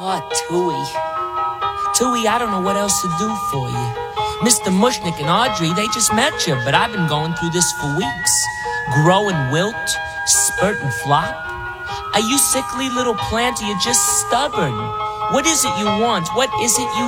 Oh, Tui. Tui, I don't know what else to do for you. Mr. Mushnick and Audrey, they just met you, but I've been going through this for weeks. Grow and wilt, spurt and flop. Are you sickly little plant or you just stubborn? What is it you want? What is it you